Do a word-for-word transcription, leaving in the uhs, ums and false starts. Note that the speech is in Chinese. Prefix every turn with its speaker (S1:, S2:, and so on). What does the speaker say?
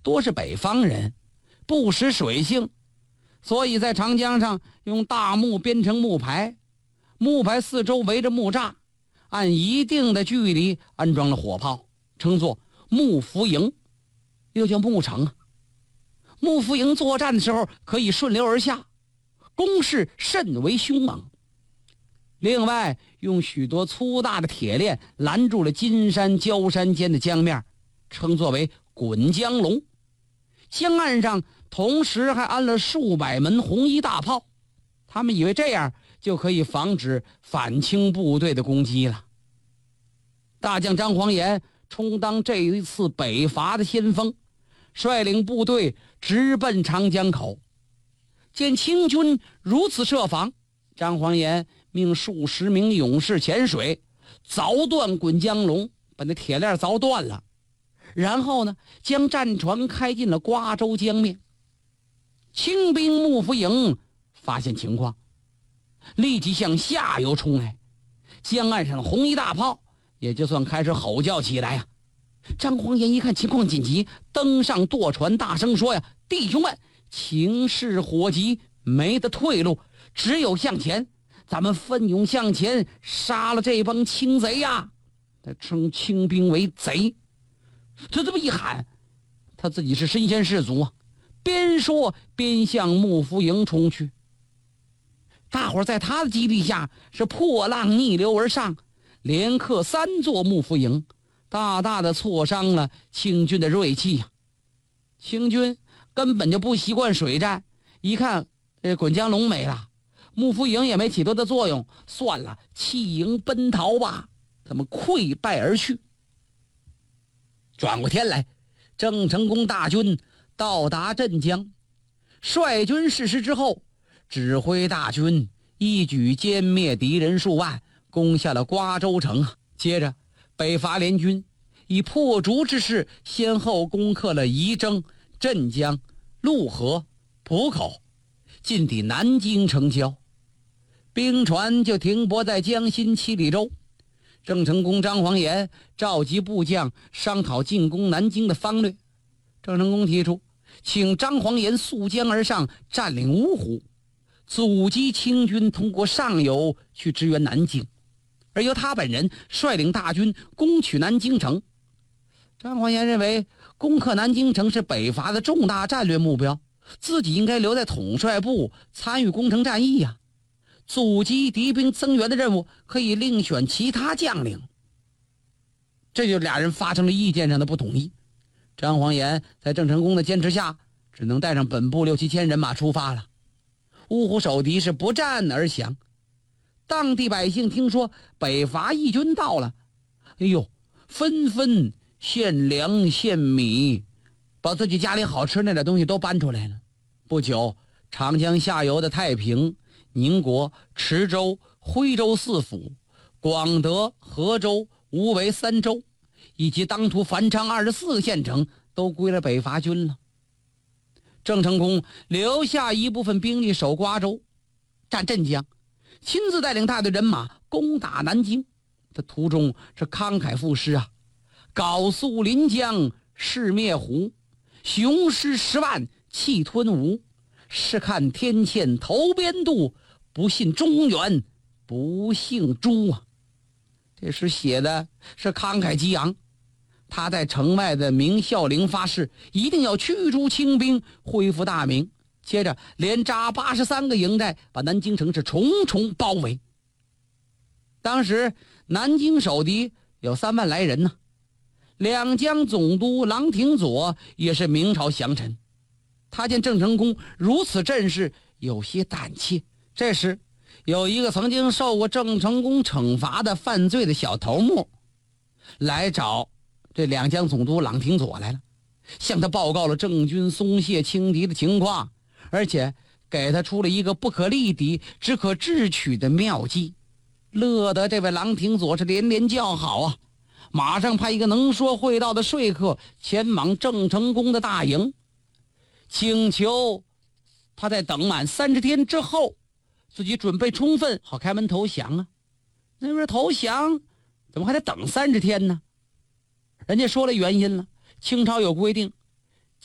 S1: 多是北方人，不识水性，所以在长江上用大木编成木排，木排四周围着木栅，按一定的距离安装了火炮，称作幕伏营，又叫牧城啊。幕伏营作战的时候可以顺流而下，攻势甚为凶猛。另外用许多粗大的铁链拦住了金山焦山间的江面，称作为滚江龙。江岸上同时还安了数百门红衣大炮，他们以为这样就可以防止反清部队的攻击了。大将张煌言充当这一次北伐的先锋，率领部队直奔长江口。见清军如此设防，张煌言命数十名勇士潜水，凿断滚江龙，把那铁链凿断了，然后呢，将战船开进了瓜州江面。清兵幕伏营发现情况，立即向下游冲来，江岸上的红衣大炮也就算开始吼叫起来呀、啊。张煌言一看情况紧急，登上舵船，大声说呀：“弟兄们，情势火急，没得退路，只有向前，咱们奋勇向前，杀了这帮清贼呀！”他称清兵为贼。他这么一喊，他自己是身先士卒啊，边说边向幕伏营冲去。大伙在他的激励下是破浪逆流而上，连克三座幕伏营，大大的挫伤了清军的锐气呀、啊。清军根本就不习惯水战，一看这滚江龙没了，幕伏营也没起多大作用，算了，弃营奔逃吧。他们溃败而去。转过天来，郑成功大军到达镇江，率军誓师之后，指挥大军一举歼灭敌人数万，攻下了瓜州城。接着北伐联军以破竹之势，先后攻克了仪征、镇江、陆河、浦口，进抵南京城郊。兵船就停泊在江心七里洲。郑成功、张煌言召集部将商讨进攻南京的方略。郑成功提出，请张煌言溯江而上，占领芜湖，阻击清军通过上游去支援南京，而由他本人率领大军攻取南京城。张煌言认为攻克南京城是北伐的重大战略目标，自己应该留在统帅部参与攻城战役呀、啊。阻击敌兵增援的任务可以另选其他将领。这就俩人发生了意见上的不统一。张煌言在郑成功的坚持下，只能带上本部六七千人马出发了。芜湖守敌是不战而降。当地百姓听说北伐义军到了，哎呦，纷纷献粮献米，把自己家里好吃那点东西都搬出来了。不久，长江下游的太平、宁国、池州、徽州四府，广德、河州、无为三州，以及当涂、繁昌二十四个县城都归了北伐军了。郑成功留下一部分兵力守瓜州，占镇江，亲自带领大队人马攻打南京。这途中是慷慨赋诗啊：“缟素临江誓灭胡，雄师十万气吞吴。试看天堑头边渡，不信中原不姓朱啊！”这诗写的是慷慨激昂。他在城外的明孝陵发誓，一定要驱逐清兵，恢复大明。接着连扎八十三个营寨，把南京城是重重包围。当时南京守敌有三万来人呢。两江总督郎廷佐也是明朝降臣，他见郑成功如此阵势，有些胆怯。这时有一个曾经受过郑成功惩罚的犯罪的小头目来找这两江总督郎廷佐来了，向他报告了郑军松懈轻敌的情况，而且给他出了一个不可力敌只可智取的妙计。乐得这位郎廷佐是连连叫好啊，马上派一个能说会道的说客前往郑成功的大营，请求他在等满三十天之后，自己准备充分，好开门投降啊。那说投降怎么还得等三十天呢？人家说了原因了，清朝有规定，